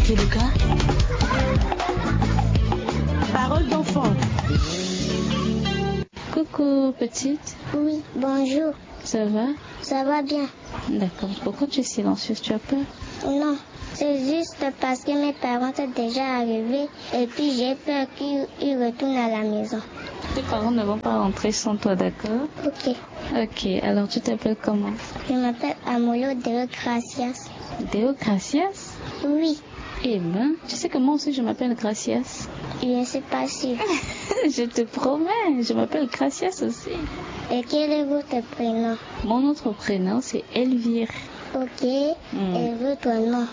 été le cas? Parole d'enfant. Coucou, petite. Oui, bonjour. Ça va? Ça va bien. D'accord. Pourquoi tu es silencieuse? Tu as peur? Non, c'est juste parce que mes parents sont déjà arrivés et puis j'ai peur qu'ils retournent à la maison. Tes parents ne vont pas rentrer sans toi, d'accord? Ok. Ok, alors tu t'appelles comment? Je m'appelle Amolo Deo Gracias. Deo Gracias? Oui, Eh ben, tu sais que moi aussi je m'appelle Gracias. je ne suis pas sûre. Je te promets, je m'appelle Gracias aussi. Et quel est votre prénom? Mon autre prénom c'est Elvire. Ok. Et votre nom?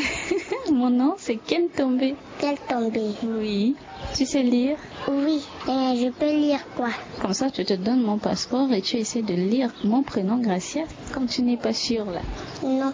Mon nom c'est Kentombe. Quel tombé? Oui. Tu sais lire? Oui, et je peux lire quoi? Comme ça, je te donne mon passeport et tu essaies de lire mon prénom Gracias. Comme tu n'es pas sûre là. Non,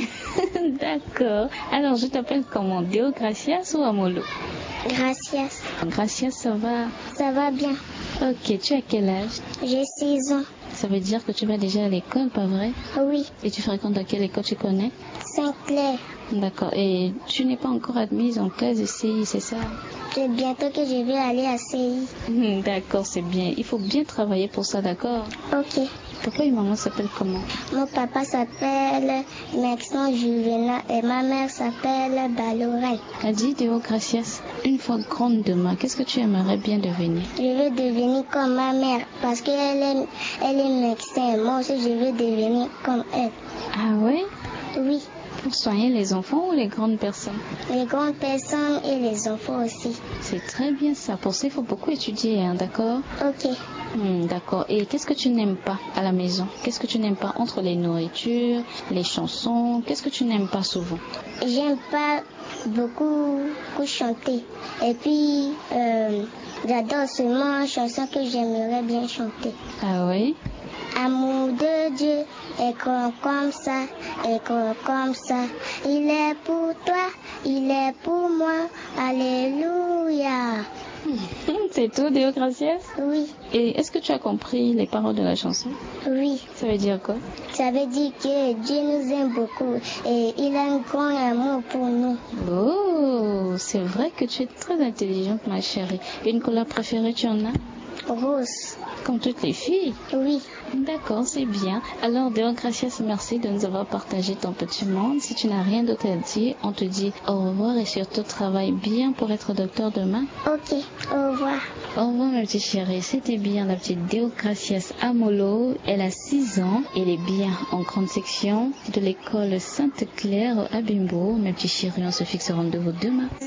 D'accord. Alors, je t'appelle comment? Deo Gracias ou Amolo? Gracias. Gracias, ça va? Ça va bien. Ok, tu as quel âge? J'ai 6 ans. Ça veut dire que tu vas déjà à l'école, pas vrai? Oui, Et tu fréquentes à quelle école tu connais? Saint-Clair. D'accord. Et tu n'es pas encore admise en classe de CI, c'est ça? C'est bientôt que je vais aller à CI. D'accord, c'est bien. Il faut bien travailler pour ça, d'accord? Ok. Papa et maman s'appellent comment? Mon papa s'appelle Maxon Juvenal et ma mère s'appelle Balorène. Adi Deo Gracias. Une fois grande demain, qu'est-ce que tu aimerais bien devenir? Je veux devenir comme ma mère parce qu'elle est médecin. Moi aussi, je veux devenir comme elle. Ah ouais? Oui, Pour soigner les enfants ou les grandes personnes? les grandes personnes et les enfants aussi. C'est très bien ça. Pour ça, il faut beaucoup étudier, hein, d'accord? Ok. D'accord. Et qu'est-ce que tu n'aimes pas à la maison? Qu'est-ce que tu n'aimes pas entre les nourritures, les chansons? Qu'est-ce que tu n'aimes pas souvent? J'aime pas beaucoup chanter. Et puis, j'adore seulement une chanson que j'aimerais bien chanter. Ah oui? Amour de Dieu est grand comme ça, est grand comme ça. Il est pour toi, il est pour moi. Alléluia. C'est tout, Deo Gracias? Oui, Et est-ce que tu as compris les paroles de la chanson? oui. Ça veut dire quoi? Ça veut dire que Dieu nous aime beaucoup et il a un grand amour pour nous. Oh, c'est vrai que tu es très intelligente, ma chérie. Une couleur préférée, tu en as? Rose. Comme toutes les filles. Oui. D'accord, c'est bien. Alors, Deo Gracias, merci de nous avoir partagé ton petit monde. Si tu n'as rien d'autre à dire, on te dit au revoir et surtout travaille bien pour être docteur demain. Ok, au revoir. Au revoir, ma petite chérie. C'était bien la petite Deo Gracias Amolo. Elle a 6 ans. Elle est bien en grande section de l'école Sainte-Claire à Bimbo. Ma petite chérie, on se fixe rendez-vous demain.